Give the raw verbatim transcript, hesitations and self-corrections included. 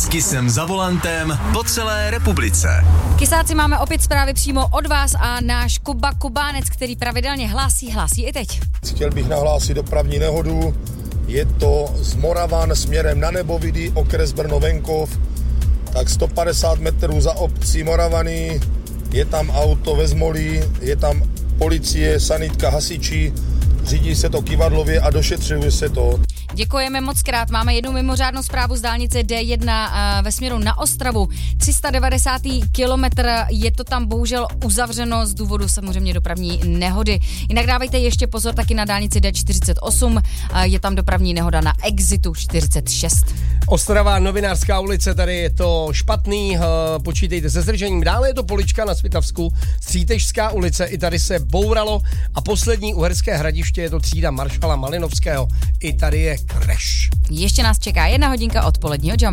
Vždycky jsem za volantem po celé republice. Kysáci, máme opět zprávy přímo od vás a náš Kuba Kubánec, který pravidelně hlásí, hlásí i teď. Chtěl bych nahlásit dopravní nehodu. Je to z Moravan směrem na Nebovidy, okres Brno-Venkov, tak sto padesát metrů za obcí Moravany. Je tam auto ve zmolí, je tam policie, sanitka, hasiči, řídí se to kyvadlově a došetřuje se to. Děkujeme moc krát. Máme jednu mimořádnou zprávu z dálnice D jedna ve směru na Ostravu. tři sta devadesátý kilometr, je to tam bohužel uzavřeno z důvodu samozřejmě dopravní nehody. Jinak dávejte ještě pozor taky na dálnici D čtyřicet osm, je tam dopravní nehoda na exitu čtyřicet šest. Ostrava, Novinářská ulice, tady je to špatný, počítejte se zdržením. Dále je to Polička na Svitavsku, Střítežská ulice, i tady se bouralo a poslední Uherské Hradiště je to třída maršala Malinovského, i tady je crash. Ještě nás čeká jedna hodinka odpoledního Jump.